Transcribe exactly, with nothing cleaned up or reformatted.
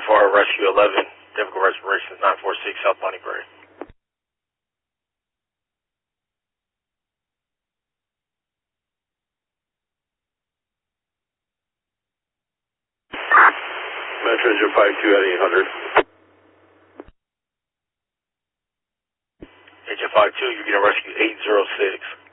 for Rescue eleven, difficult respiration, nine four six South Bonnie Brae. Metro Engine five two at eight hundred. Engine five two, you're getting Rescue eight zero six.